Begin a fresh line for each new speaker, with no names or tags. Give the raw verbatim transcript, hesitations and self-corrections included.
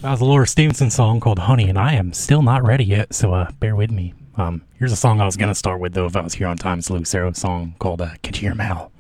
That was a Laura Stevenson song called Honey, and I am still not ready yet, so uh, bear with me. Um, here's a song I was going to start with, though, if I was here on time. It's a Lucero song called uh, Can You Hear 'Em Howl?